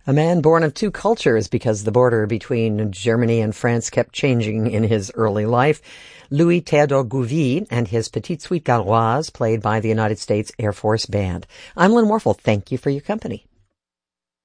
A man born of two cultures because the border between Germany and France kept changing in his early life. Louis Théodore Gouvy and his Petite Suite Galloise, played by the United States Air Force Band. I'm Lynn Warfel. Thank you for your company.